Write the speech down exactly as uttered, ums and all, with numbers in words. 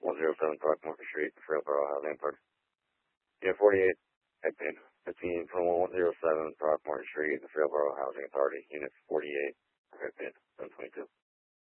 one oh seven Throckmorton Street, Trailboro Housing Authority. Unit forty-eight, head pin. fifteen twenty-one one oh seven Throckmorton Street, Trailboro Housing Authority. Unit forty-eight, head pin. seven twenty-two.